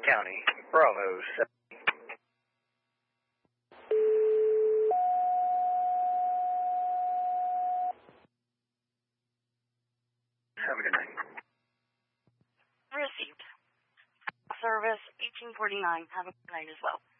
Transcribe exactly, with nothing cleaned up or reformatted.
County, Bravo. Have a good night. Received. Service eighteen forty-nine. Have a good night as well.